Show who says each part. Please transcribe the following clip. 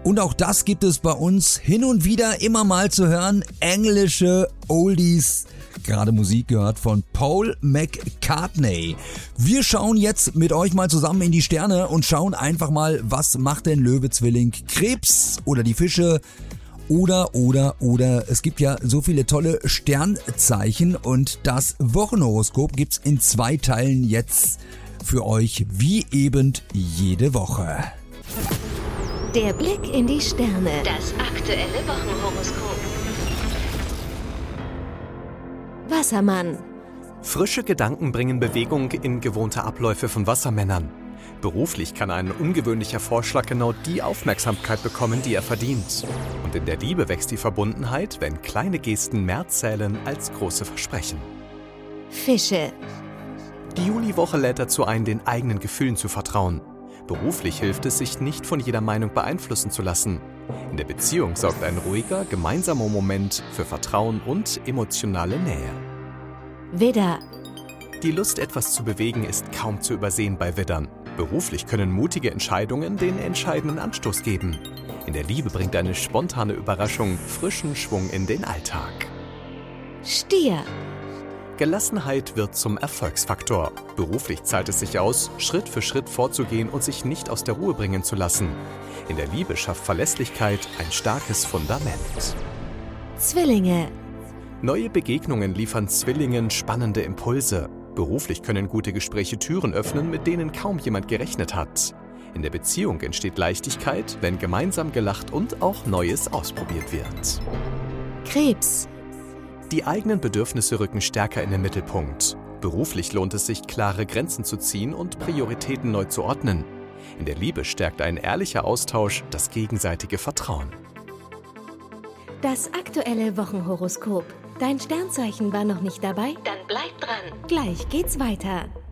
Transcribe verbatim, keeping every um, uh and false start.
Speaker 1: Und auch das gibt es bei uns hin und wieder immer mal zu hören. Englische Oldies. Gerade Musik gehört von Paul McCartney. Wir schauen jetzt mit euch mal zusammen in die Sterne und schauen einfach mal, was macht denn Löwe-Zwilling Krebs oder die Fische oder, oder, oder. Es gibt ja so viele tolle Sternzeichen und das Wochenhoroskop gibt's in zwei Teilen jetzt für euch, wie eben jede Woche.
Speaker 2: Der Blick in die Sterne. Das aktuelle Wochenhoroskop. Wassermann.
Speaker 3: Frische Gedanken bringen Bewegung in gewohnte Abläufe von Wassermännern. Beruflich kann ein ungewöhnlicher Vorschlag genau die Aufmerksamkeit bekommen, die er verdient. Und in der Liebe wächst die Verbundenheit, wenn kleine Gesten mehr zählen als große Versprechen.
Speaker 2: Fische.
Speaker 3: Die Juliwoche lädt dazu ein, den eigenen Gefühlen zu vertrauen. Beruflich hilft es, sich nicht von jeder Meinung beeinflussen zu lassen. In der Beziehung sorgt ein ruhiger, gemeinsamer Moment für Vertrauen und emotionale Nähe.
Speaker 2: Widder.
Speaker 3: Die Lust, etwas zu bewegen, ist kaum zu übersehen bei Widdern. Beruflich können mutige Entscheidungen den entscheidenden Anstoß geben. In der Liebe bringt eine spontane Überraschung frischen Schwung in den Alltag.
Speaker 2: Stier.
Speaker 3: Gelassenheit wird zum Erfolgsfaktor. Beruflich zahlt es sich aus, Schritt für Schritt vorzugehen und sich nicht aus der Ruhe bringen zu lassen. In der Liebe schafft Verlässlichkeit ein starkes Fundament.
Speaker 2: Zwillinge.
Speaker 3: Neue Begegnungen liefern Zwillingen spannende Impulse. Beruflich können gute Gespräche Türen öffnen, mit denen kaum jemand gerechnet hat. In der Beziehung entsteht Leichtigkeit, wenn gemeinsam gelacht und auch Neues ausprobiert wird.
Speaker 2: Krebs.
Speaker 3: Die eigenen Bedürfnisse rücken stärker in den Mittelpunkt. Beruflich lohnt es sich, klare Grenzen zu ziehen und Prioritäten neu zu ordnen. In der Liebe stärkt ein ehrlicher Austausch das gegenseitige Vertrauen.
Speaker 2: Das aktuelle Wochenhoroskop. Dein Sternzeichen war noch nicht dabei? Dann bleib dran. Gleich geht's weiter.